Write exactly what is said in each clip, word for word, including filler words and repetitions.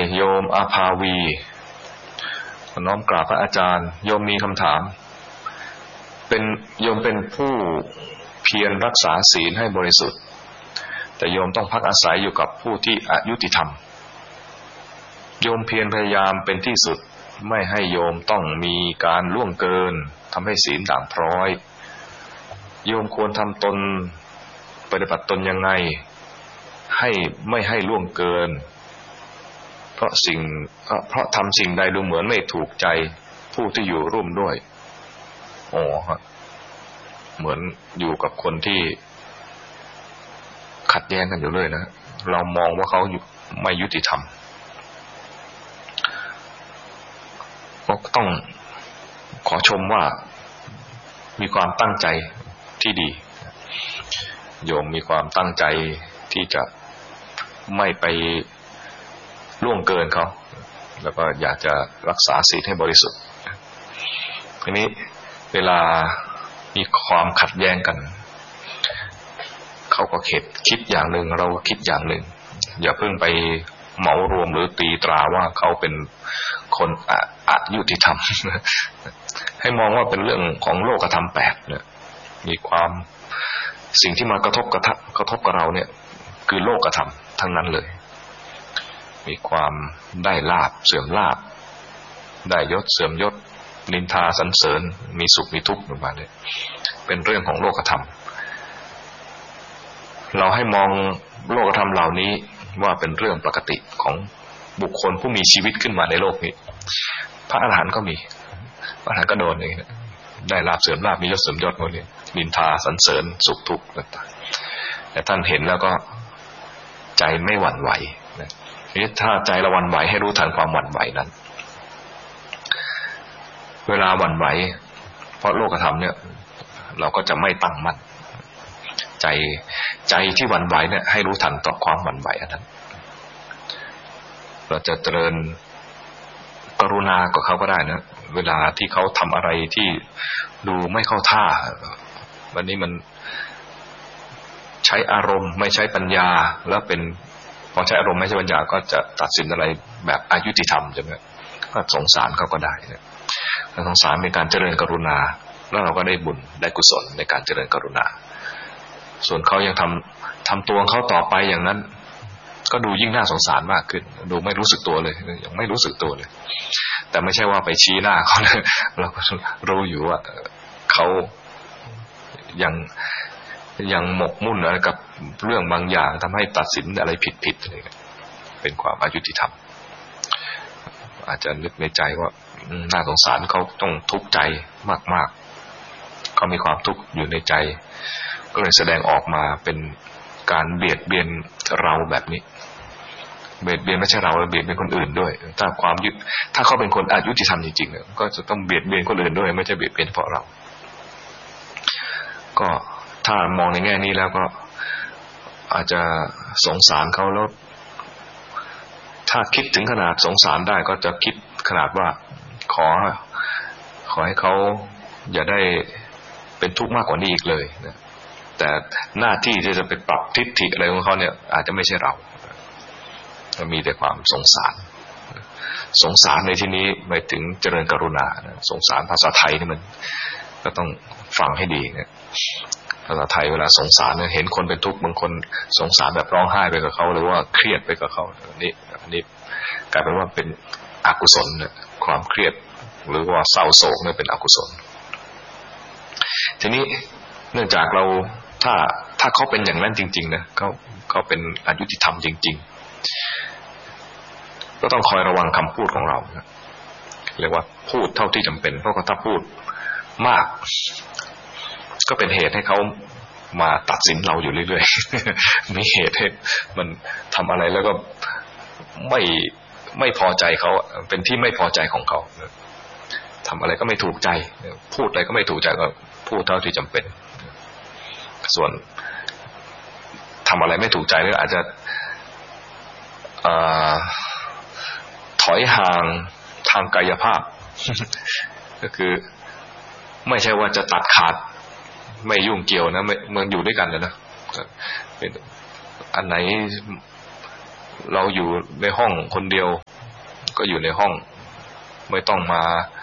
โยมอาภาวีน้อมกราบพระอาจารย์โยมมีคำถามเป็นโยมเป็นผู้เพียรรักษาศีลให้บริสุทธิ์แต่โยมต้องพักอาศัยอยู่กับผู้ที่อยุติธรรมโยมเพียรพยายามเป็นที่สุดไม่ให้โยมต้องมีการล่วงเกินทำให้ศีลด่างพร้อยโยมควรทำตนปฏิบัติตนยังไงให้ไม่ให้ล่วงเกินเพราะสิ่งเพราะทำสิ่งใดดูเหมือนไม่ถูกใจผู้ที่อยู่ร่วมด้วยโอ้ฮะเหมือนอยู่กับคนที่ขัดแย้งกันอยู่เลยนะเรามองว่าเขาไม่ยุติธรรมก็ต้องขอชมว่ามีความตั้งใจที่ดีโยมมีความตั้งใจที่จะไม่ไปล่วงเกินเขาแล้วก็อยากจะรักษาศีลให้บริสุทธิ์ทีนี้เวลามีความขัดแย้งกันเขาก็คิดคิดอย่างหนึ่งเราคิดอย่างหนึ่งอย่าเพิ่งไปเหมารวมหรือตีตราว่าเขาเป็นคนอยุติธรรมให้มองว่าเป็นเรื่องของโลกธรรมแปดเนี่ยมีความสิ่งที่มากระทบกระทบกระทบกับเราเนี่ยคือโลกธรรมทั้งนั้นเลยมีความได้ลาภเสื่อมลาภได้ยศเสื่อมยศนินทาสรรเสริญมีสุขมีทุกข์ประมาณนี้เป็นเรื่องของโลกธรรมเราให้มองโลกธรรมเหล่านี้ว่าเป็นเรื่องปกติของบุคคลผู้มีชีวิตขึ้นมาในโลกนี้พระอรหันต์ก็มีพระอรหันต์ก็โดนอย่างนี้ได้ลาภเสื่อมลาภมียศเสื่อมยศหมดเลยนินทาสรรเสริญสุขทุกข์ต่างๆแต่ท่านเห็นแล้วก็ใจไม่หวั่นไหวนะนี่ถ้าใจเราหวั่นไหวให้รู้ทันความหวั่นไหวนั้นเวลาหวั่นไหวเพราะโลกธรรมเนี่ยเราก็จะไม่ตั้งมั่นใจใจที่หวั่นไหวเนี่ยให้รู้ทันต่อความหวั่นไหวอันนั้นเราจะเจริญกรุณากับเขาก็ได้นะเวลาที่เขาทำอะไรที่ดูไม่เข้าท่าวันนี้มันใช้อารมณ์ไม่ใช้ปัญญาแล้วเป็นพอใช้อารมณ์ไม่ใช้ปัญญาก็จะตัดสินอะไรแบบอยุติธรรมใช่ไหมก็สงสารเขาก็ได้นะสงสารในการเจริญกรุณาแล้วเราก็ได้บุญได้กุศลในการเจริญกรุณาส่วนเขายังทำทำตัวเขาต่อไปอย่างนั้นก็ดูยิ่งน่าสงสารมากขึ้นดูไม่รู้สึกตัวเลยยังไม่รู้สึกตัวเลยแต่ไม่ใช่ว่าไปชี้หน้าเขาเลยเราก็รู้อยู่ว่าเขายังยังหมกมุ่นอะไรกับเรื่องบางอย่างทำให้ตัดสินอะไรผิดๆอะไรเป็นความอยุติธรรมอาจจะนึกในใจว่าน่าสงสารเขาต้องทุกข์ใจมากๆเขามีความทุกข์อยู่ในใจก็เลยแสดงออกมาเป็นการเบียดเบียนเราแบบนี้เบียดเบียนไม่ใช่เราเบียดเบียนคนอื่นด้วยถ้าความยึดถ้าเขาเป็นคนอยุติธรรมจริงๆก็จะต้องเบียดเบียนคนอื่นด้วยไม่ใช่เบียดเบียนเฉพาะเราก็ถ้ามองในแง่นี้แล้วก็อาจจะสงสารเขาแล้วถ้าคิดถึงขนาดสงสารได้ก็จะคิดขนาดว่าขอขอให้เขาอย่าได้เป็นทุกข์มากกว่านี้อีกเลยนะแต่หน้าที่ที่จะไปปรับทิฏฐิอะไรของเขาเนี่ยอาจจะไม่ใช่เรามีแต่ความสงสารสงสารในที่นี้หมายถึงเจริญกรุณาสงสารภาษาไทยนี่มันก็ต้องฟังให้ดีนะภาษาไทยเวลาสงสารเนี่ยเห็นคนเป็นทุกข์บางคนสงสารแบบร้องไห้ไปกับเขาหรือว่าเครียดไปกับเขานี่อันนี้กลายเป็นว่าเป็นอกุศลเนี่ยความเครียดหรือว่าเศร้าโศกเนี่ยเป็นอกุศลทีนี้เนื่องจากเราถ้าถ้าเขาเป็นอย่างนั้นจริงๆนะเขาเขาเป็นอยุติธรรมจริงๆก็ต้องคอยระวังคำพูดของเรานะเรียกว่าพูดเท่าที่จำเป็นเพราะถ้าพูดมากก็เป็นเหตุให้เขามาตัดสินเราอยู่เรื่อยๆมีเหตุให้มันทำอะไรแล้วก็ไม่ไม่พอใจเขาเป็นที่ไม่พอใจของเขาทำอะไรก็ไม่ถูกใจพูดอะไรก็ไม่ถูกใจก็พูดเท่าที่จำเป็นส่วนทำอะไรไม่ถูกใจหรืออาจจะถอยห่างทางกายภาพก็คือไม่ใช่ว่าจะตัดขาดไม่ยุ่งเกี่ยวนะมันอยู่ด้วยกันนะอันไหนเราอยู่ในห้องคนเดียวก็อยู่ในห้องไม่ต้องมา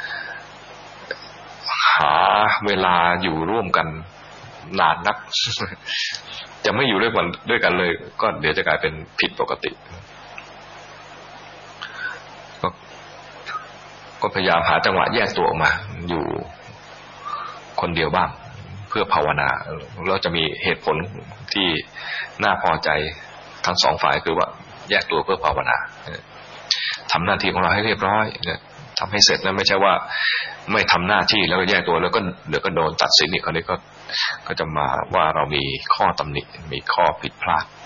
หาเวลาอยู่ร่วมกันนานนัก จะไม่อยู่ด้วยกันด้วยกันเลยก็เดี๋ยวจะกลายเป็นผิดปกติก็ก็พยายามหาจังหวะแยกตัวออกมาอยู่คนเดียวบ้างเพื่อภาวนาแล้วจะมีเหตุผลที่น่าพอใจทั้งสองฝ่ายคือว่าแยกตัวเพื่อภาวนาทำหน้าที่ของเราให้เรียบร้อยทำให้เสร็จนะไม่ใช่ว่าไม่ทำหน้าที่แล้วก็แยกตัวแล้วก็เดี๋ยวก็โดนตัดสินอีกคนนี้ก็ก็จะมาว่าเรามีข้อตำหนิมีข้อผิดพลาด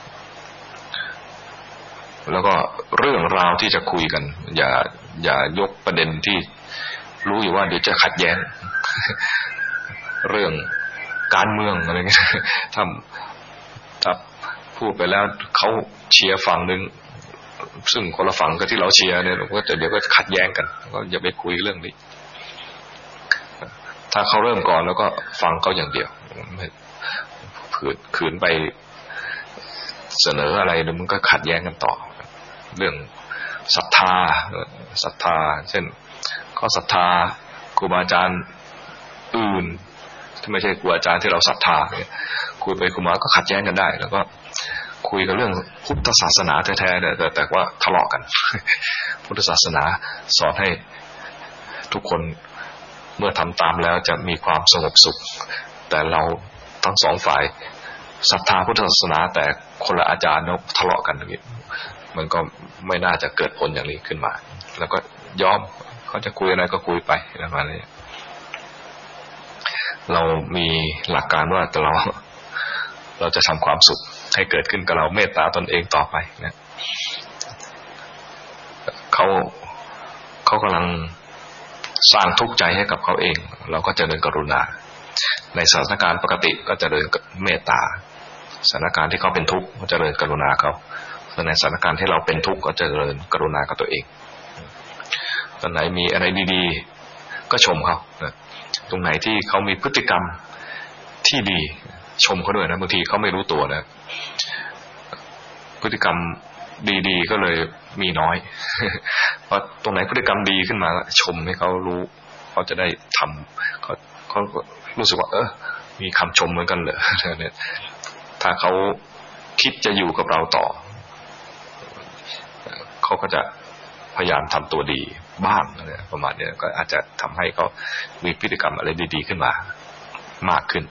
แล้วก็เรื่องราวที่จะคุยกันอย่าอย่ายกประเด็นที่รู้อยู่ว่าเดี๋ยวจะขัดแย้ง เรื่องการเมืองอะไรเงี้ยถ้าถ้าพูดไปแล้วเขาเชียร์ฝั่งนึงซึ่งคนละฝั่งกับที่เราเชียร์เนี่ยก็จะเดี๋ยวก็ขัดแย้งกันก็อย่าไปคุยเรื่องนี้ถ้าเขาเริ่มก่อนแล้วก็ฟังเขาอย่างเดียวขืนขืนไปเสนออะไรมันก็ขัดแย้งกันต่อเรื่องศรัทธาศรัทธาเช่นก็ศรัทธาครูบาอาจารย์อื่นที่ไม่ใช่ครูอาจารย์ที่เราศรัทธาเนี่ยคุยไปคุยมาก็ขัดแย้งกันได้แล้วก็คุยกันเรื่องพุทธศาสนาแท้ๆแต่แต่ว่าทะเลาะกันพุทธศาสนาสอนให้ทุกคนเมื่อทำตามแล้วจะมีความสงบสุขแต่เราทั้งสองฝ่ายศรัทธาพุทธศาสนาแต่คนละอาจารย์แล้วทะเลาะกันอย่างนี้มันก็ไม่น่าจะเกิดผลอย่างนี้ขึ้นมาแล้วก็ยอมเขาจะคุยอะไรก็คุยไปประมาณนี้เรามีหลักการว่าแต่เราเราจะทำความสุขให้เกิดขึ้นกับเราเมตตาตนเองต่อไปนะเขาเขากำลังสร้างทุกข์ใจให้กับเขาเองเราก็เจริญกรุณาในสถานการณ์ปกติก็เจริญเมตตาสถานการณ์ที่เขาเป็นทุกข์ก็เจริญกรุณาเขาในสถานการณ์ที่เราเป็นทุกข์ก็เจริญกรุณากับตัวเองตอนไหนมีอะไรดีๆก็ชมเขาตรงไหนที่เขามีพฤติกรรมที่ดีชมเขาด้วยนะบางทีเขาไม่รู้ตัวนะพฤติกรรมดีๆก็เลยมีน้อยเพราะตรงไหนพฤติกรรมดีขึ้นมาชมให้เขารู้เขาจะได้ทำเขาเขารู้สึกว่าเออมีคำชมเหมือนกันเลยเนี่ยถ้าเขาคิดจะอยู่กับเราต่อเขาก็จะพยายามทำตัวดีบ้างเนี่ยประมาณนี้ก็อาจจะทำให้เขามีพฤติกรรมอะไรดีๆขึ้นมามากขึ้น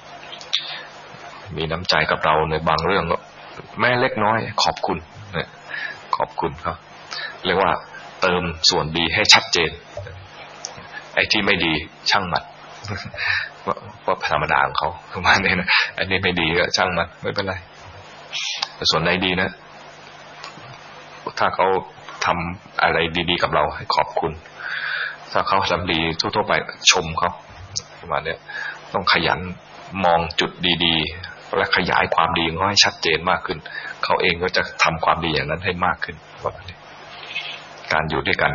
มีน้ำใจกับเราในบางเรื่องก็แม้เล็กน้อยขอบคุณเนี่ยขอบคุณเขาเรียกว่าเติมส่วนดีให้ชัดเจนไอ้ที่ไม่ดีช่างมันว่าธรรมดาของเขาประมาณนี้นะอันนี้ไม่ดีก็ช่างมันไม่เป็นไรแต่ส่วนไหนดีนะถ้าเขาทำอะไรดีๆกับเราให้ขอบคุณถ้าเขาทำดีทั่วๆไปชมเขาประมาณนี้ต้องขยันมองจุดดีๆและขยายความดีของเขาให้ชัดเจนมากขึ้นเขาเองก็จะทำความดีอย่างนั้นให้มากขึ้นประมาณนี้การอยู่ด้วยกัน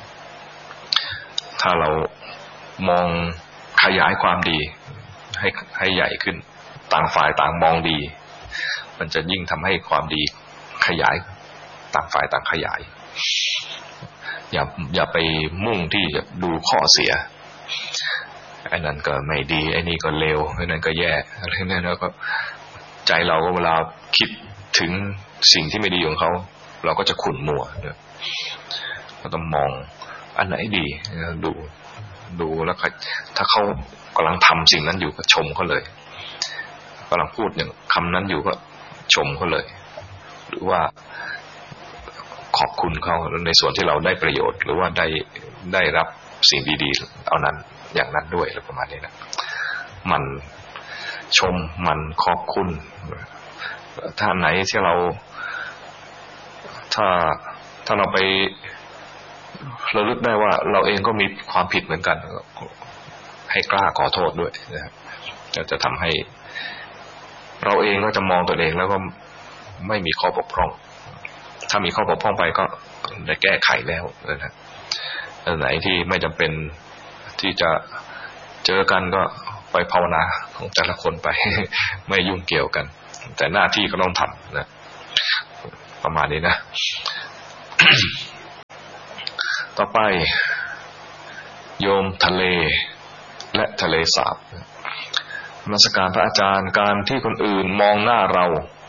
ถ้าเรามองขยายความดีให้ให้ใหญ่ขึ้นต่างฝ่ายต่างมองดีมันจะยิ่งทำให้ความดีขยายต่างฝ่ายต่างขยายอย่าอย่าไปมุ่งที่จะดูข้อเสียไอ้นั่นก็ไม่ดีไอ้นี่ก็เลวไอ้นั่นก็แย่อะไรนั่นแล้วก็ใจเราก็เวลาคิดถึงสิ่งที่ไม่ดีของเขาเราก็จะขุ่นมัวเราต้องมองอันไหนดีดูดูแล้วถ้าเขากำลังทำสิ่งนั้นอยู่ก็ชมเขาเลยกำลังพูดอย่างคำนั้นอยู่ก็ชมเขาเลยหรือว่าขอบคุณเขาในส่วนที่เราได้ประโยชน์หรือว่าได้ได้รับสิ่งดีๆเอานั้นอย่างนั้นด้วยประมาณนี้นะมันชมมันขอบคุณถ้าไหนที่เราถ้าถ้าเราไประลึกได้ว่าเราเองก็มีความผิดเหมือนกันให้กล้าขอโทษด้วยนะครับจะจะทำให้เราเองก็จะมองตัวเองแล้วก็ไม่มีข้อบกพร่องถ้ามีข้อบกพร่องไปก็ได้แก้ไขแล้วนะอันไหนที่ไม่จำเป็นที่จะเจอกันก็ไปภาวนาของแต่ละคนไปไม่ยุ่งเกี่ยวกันแต่หน้าที่ก็ต้องทำนะประมาณนี้นะต่อไปโยมทะเลและทะเลสาบนมัสการพระอาจารย์การที่คนอื่นมองหน้าเรา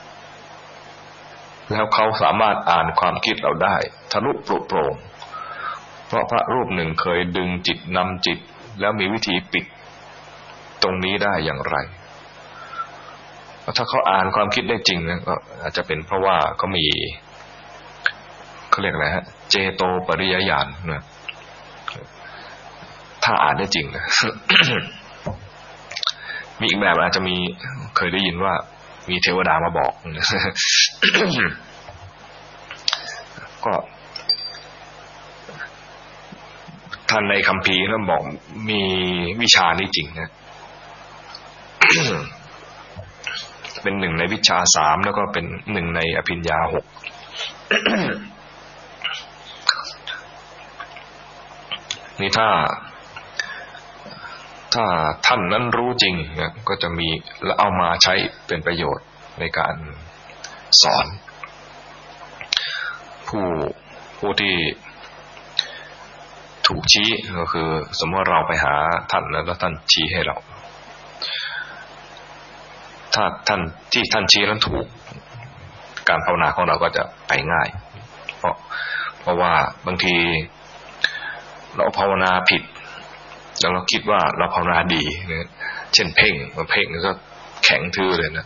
แล้วเขาสามารถอ่านความคิดเราได้ทะลุปลุกโปร่งเพราะพระรูปหนึ่งเคยดึงจิตนำจิตแล้วมีวิธีปิดตรงนี้ได้อย่างไรถ้าเขาอ่านความคิดได้จริงนะก็อาจจะเป็นเพราะว่าเขามีเขาเรียกอะไรฮะเจโตปริยญาณนะถ้าอ่านได้จริงนะ มีอีกแบบอาจจะมีเคยได้ยินว่ามีเทวดามาบอก ก็ท่านในคัมภีร์ท่านบอกมีวิชานี้จริงนะ เป็นหนึ่งในวิชาสามแล้วก็เป็นหนึ่งในอภิญญาหก นี่ถ้าถ้าท่านนั้นรู้จริงนะก็จะมีแล้วเอามาใช้เป็นประโยชน์ในการสอนผู้ผู้ที่ถูกชี้ก็คือสมมติเราไปหาท่านแล้วท่านชี้ให้เราถ้าท่านที่ท่านชี้นั้นถูกการภาวนาของเราก็จะไปง่ายเพราะเพราะว่าบางทีเราภาวนาผิดแล้วเราคิดว่าเราภาวนาดีนะเช่นเพ่งมาเพ่งก็แข็งทื่อเลยนะ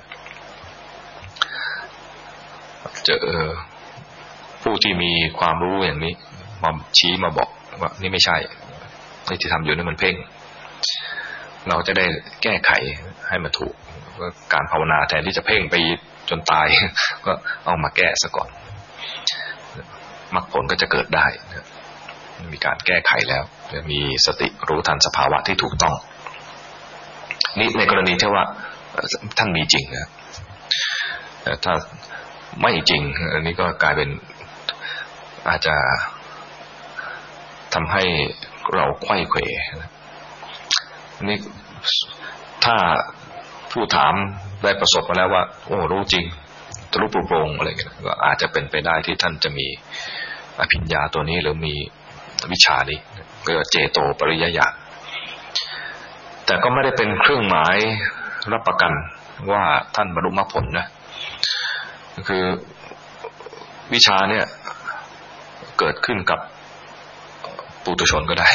เจอผู้ที่มีความรู้อย่างนี้มาชี้มาบอกว่านี่ไม่ใช่ที่ทำอยู่นี่มันเพ่งเราจะได้แก้ไขให้มันถูกการภาวนาแทนที่จะเพ่งไปจนตายก็เอามาแก้ซะก่อนมรรคผลก็จะเกิดได้มีการแก้ไขแล้วมีสติรู้ทันสภาวะที่ถูกต้องนี่ในกรณีที่ว่าท่านมีจริงนะถ้าไม่จริงอันนี้ก็กลายเป็นอาจจะทำให้เราไขว้เขวนี่ถ้าผู้ถามได้ประสบมาแล้วว่าโอ้รู้จริงทะลุปลุกโปร่งอะไรอย่างเงี้ยก็อาจจะเป็นไปได้ที่ท่านจะมีอภิญญาตัวนี้หรือมีวิชานี้ก็เจโตปริยญาณแต่ก็ไม่ได้เป็นเครื่องหมายรับประกันว่าท่านบรรลุมรรคผลนะคือวิชาเนี่ยเกิดขึ้นกับปุถุชนก็ได้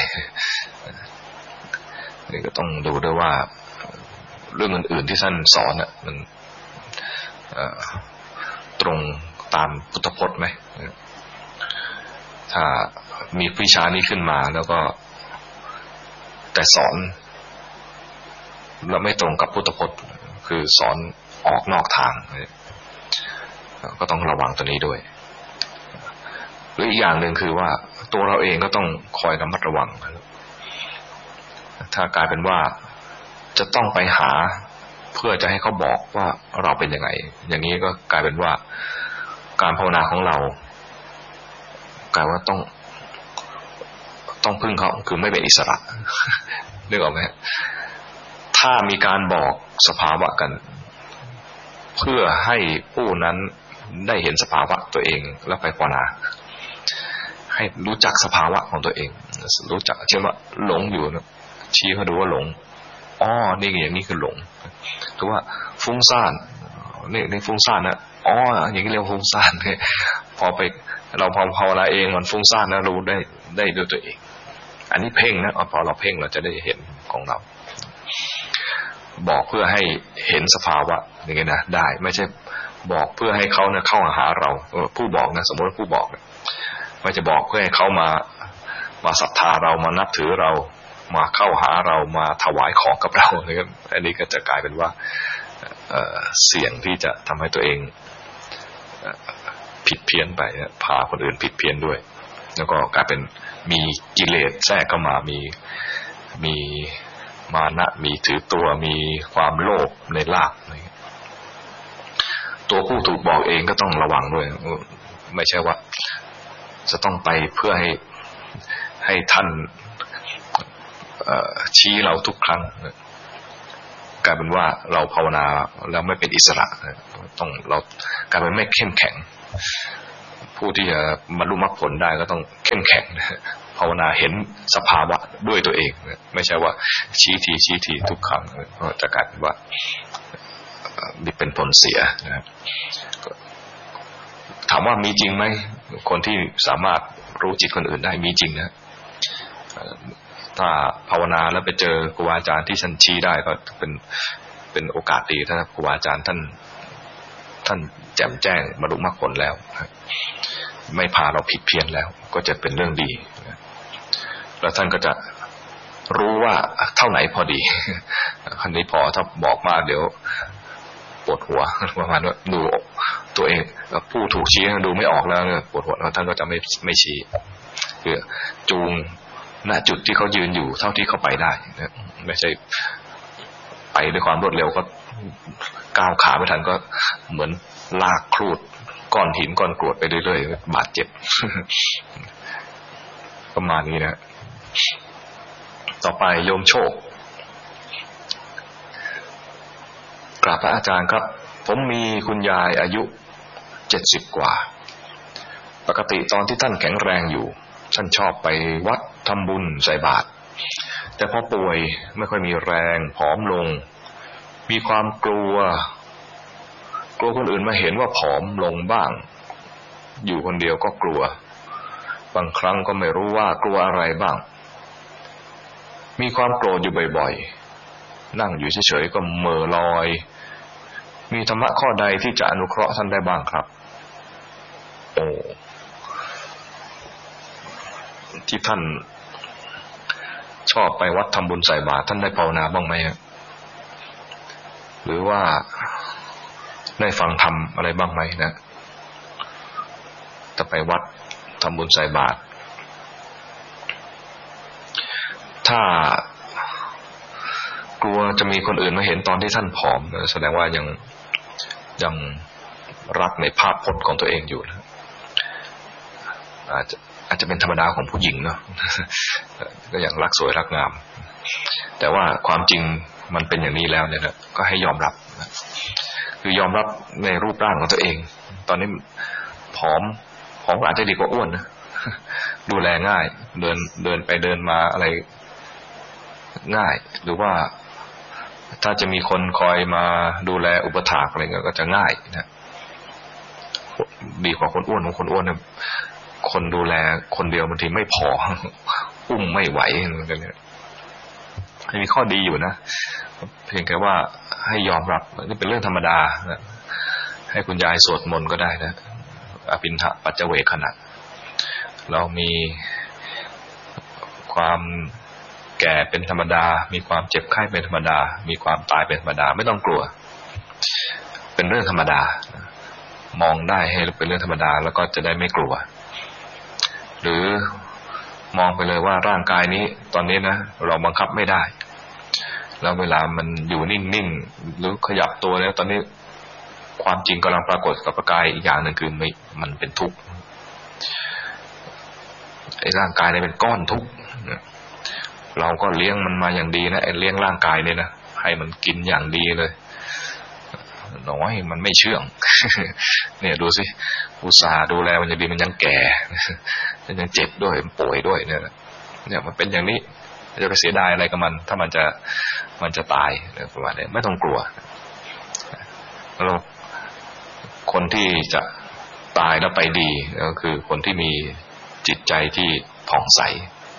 นี่ก็ต้องดูด้วยว่าเรื่องอื่นๆที่ท่านสอนน่ะมันตรงตามพุทธพจน์ไหมถ้ามีวิชานี้ขึ้นมาแล้วก็แต่สอนแล้วไม่ตรงกับพุทธพจน์คือสอนออกนอกทางก็ต้องระวังตัวนี้ด้วยหรืออีกอย่างหนึ่งคือว่าตัวเราเองก็ต้องคอยระมัดระวังถ้ากลายเป็นว่าจะต้องไปหาเพื่อจะให้เขาบอกว่าเราเป็นยังไงอย่างนี้ก็กลายเป็นว่าการภาวนาของเรากลายว่าต้องต้องพึ่งเขาคือไม่เป็นอิสระนึกออกไหมถ้ามีการบอกสภาวะกันเพื่อให้ผู้นั้นได้เห็นสภาวะตัวเองแล้วไปภาวนาให้รู้จักสภาวะของตัวเองรู้จักเช่นว่าหลงอยู่นะชี้เขาดูว่าหลงอ๋อนี่อย่างนี้คือหลงถือว่าฟุ้งซ่านนี่นี่ฟุ้งซ่านนะอ๋ออย่างนี้เรียกว่าฟุ้งซ่านพอไปเราพอภาวนาเองมันฟุ้งซ่านนะรู้ได้ได้ด้วยตัวเองอันนี้เพ่งนะพอเราเพ่งเราจะได้เห็นของเราบอกเพื่อให้เห็นสภาวะอย่างเงี้ยนะได้ไม่ใช่บอกเพื่อให้เขาเนี่ยเข้าหาเราผู้บอกนะสมมติผู้บอกไม่จะบอกเพื่อให้เขามามาศรัทธาเรามานับถือเรามาเข้าหาเรามาถวายของกับเราอะไรกันอันนี้ก็จะกลายเป็นว่าเอ่อเสี่ยงที่จะทำให้ตัวเองผิดเพี้ยนไปพาคนอื่นผิดเพี้ยนด้วยแล้วก็กลายเป็นมีกิเลสแทรกเข้ามามีมีมานะมีถือตัวมีความโลภในลาภอะไรตัวผู้ถูกบอกเองก็ต้องระวังด้วยไม่ใช่ว่าจะต้องไปเพื่อให้ให้ท่านชี้เราทุกครั้งกลายเป็นว่าเราภาวนาแล้วไม่เป็นอิสระต้องเรากลายเป็นไม่เข้มแข็งผู้ที่จะบรรลุมรรคผลได้ก็ต้องเข้มแข็งพภาวนาเห็นสภาวะด้วยตัวเองไม่ใช่ว่าชี้ทีชี้ทีทุกครั้งก็จะกลายเป็นว่ามีเป็นผลเสียนะครับถามว่ามีจริงไหมคนที่สามารถรู้จิตคนอื่นได้มีจริงนะถ้าภาวนาแล้วไปเจอครูบาอาจารย์ที่ท่านชี้ได้ก็เป็นเป็นโอกาสดีถ้าครูบาอาจารย์ท่านท่านแจ่มแจ้งบรรลุมรรคผลแล้วไม่พาเราผิดเพี้ยนแล้วก็จะเป็นเรื่องดีแล้วท่านก็จะรู้ว่าเท่าไหนพอดีคันนี้พอถ้าบอกมาเดี๋ยวปวดหัวประมาณว่าดูตัวเองผู้ถูกชี้ดูไม่ออกแล้วปวดหัวแล้วท่านก็จะไม่ไม่ชี้คือจูงณจุดที่เขายืนอยู่เท่าที่เขาไปได้นะไม่ใช่ไปด้วยความรวดเร็วก็ก้าวขาไม่ทันก็เหมือนลากครูดก้อนหินก้อนกรวดไปเรื่อยๆบาดเจ็บประมาณนี้นะต่อไปโยมโชคกราบพระอาจารย์ครับผมมีคุณยายอายุเจ็ดสิบกว่าปกติตอนที่ท่านแข็งแรงอยู่ท่านชอบไปวัดทำบุญใส่บาตรแต่พอป่วยไม่ค่อยมีแรงผอมลงมีความกลัวกลัวคนอื่นมาเห็นว่าผอมลงบ้างอยู่คนเดียวก็กลัวบางครั้งก็ไม่รู้ว่ากลัวอะไรบ้างมีความโกรธอยู่บ่อยๆนั่งอยู่เฉยๆก็เม่อลอยมีธรรมะข้อใดที่จะอนุเคราะห์ท่านได้บ้างครับโอ้ที่ท่านชอบไปวัดทำบุญใส่บาตรท่านได้ภาวนาบ้างไหมหรือว่าได้ฟังธรรมอะไรบ้างไหมนะแต่ไปวัดทำบุญใส่บาตรถ้ากลัวจะมีคนอื่นมาเห็นตอนที่ท่านผอมแสดงว่ายังยังรักในภาพพจน์ของตัวเองอยู่นะอาจจะอาจจะเป็นธรรมดาของผู้หญิงเนาะก็ยังรักสวยรักงามแต่ว่าความจริงมันเป็นอย่างนี้แล้วเนี่ยนะก็ให้ยอมรับนะคือยอมรับในรูปร่างของตัวเองตอนนี้ผอมผอมอาจจะดีกว่าอ้วนนะดูแลง่ายเดินเดินไปเดินมาอะไรง่ายหรือว่าถ้าจะมีคนคอยมาดูแลอุปถากอะไรเงี้ยก็จะง่ายนะดีกว่าคนอ้วนของคนอ้วนเนี่ยคนดูแลคนเดียวบางทีไม่พออุ้มไม่ไหวเหมือนกันเนี่ยมีข้อดีอยู่นะเพียงแค่ว่าให้ยอมรับนี่เป็นเรื่องธรรมดานะให้คุณยายสวดมนต์ก็ได้นะอภินทะปัจเจเวคขณะเรามีความแก่เป็นธรรมดามีความเจ็บไข้เป็นธรรมดามีความตายเป็นธรรมดาไม่ต้องกลัวเป็นเรื่องธรรมดามองได้ให้เป็นเรื่องธรรมดาแล้วก็จะได้ไม่กลัวหรือมองไปเลยว่าร่างกายนี้ตอนนี้นะเราบังคับไม่ได้แล้วเวลามันอยู่นิ่งๆหรือขยับตัวแล้วตอนนี้ความจริงกำลังปรากฏกับกายอีกอย่างหนึ่งคือไม่มันเป็นทุกข์ไอ้ร่างกายเนี่ยเป็นก้อนทุกข์เราก็เลี้ยงมันมาอย่างดีนะไอ้เลี้ยงร่างกายเนี่ยนะให้มันกินอย่างดีเลยน้อยมันไม่เชื่องเนี่ยดูสิอุตส่าห์ดูแลมันอย่างดีมันยังแก่มันยังเจ็บด้วยมันป่วยด้วยเนี่ยเนี่ยมันเป็นอย่างนี้จะไปเสียดายอะไรกับมันถ้ามันจะมันจะตายประมาณนี้ไม่ต้องกลัวเราคนที่จะตายแล้วไปดีก็คือคนที่มีจิตใจที่ผ่องใส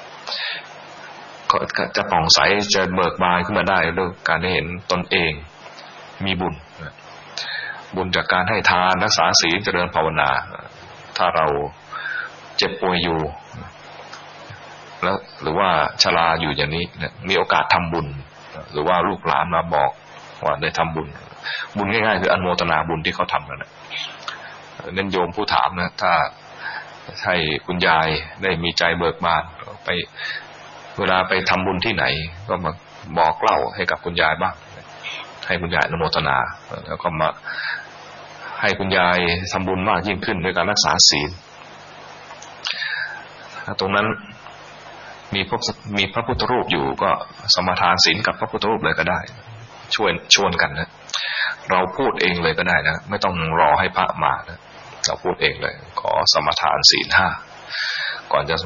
จะผ่องใสจะเบิกบานขึ้นมาได้ด้วยการได้เห็นตนเองมีบุญบุญจากการให้ทานรักษาศีลเจริญภาวนาถ้าเราเจ็บป่วยอยู่แล้วหรือว่าชราอยู่อย่างนี้มีโอกาสทำบุญหรือว่าลูกหลานมาบอกว่าได้ทำบุญบุญง่ายๆคืออนุโมทนาบุญที่เขาทำนั่นแหละเน้นโยมผู้ถามนะถ้าให้คุณยายได้มีใจเบิกบานไปเวลาไปทำบุญที่ไหนก็มาบอกเล่าให้กับคุณยายบ้างให้คุณยายอนุโมทนาแล้วก็มาให้คุณยายทำบุญมากยิ่งขึ้นด้วยการรักษาศีลตรงนั้นมีพวกมีพระพุทธรูปอยู่ก็สมทานศีลกับพระพุทธรูปเลยก็ได้ช่วยชวนกันนะเราพูดเองเลยก็ได้นะไม่ต้องรอให้พระมานะเราพูดเองเลยขอสมทานศีลห้าก่อนจะ